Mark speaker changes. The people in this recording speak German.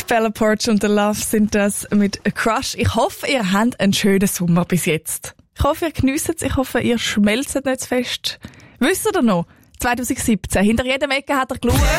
Speaker 1: Bella Porch und The Love sind das mit A Crush. Ich hoffe, ihr habt einen schönen Sommer bis jetzt. Ich hoffe, ihr geniesst es. Ich hoffe, ihr schmelzt nicht zu fest. Wisst ihr noch? 2017. Hinter jedem Ecke hat er geschaut.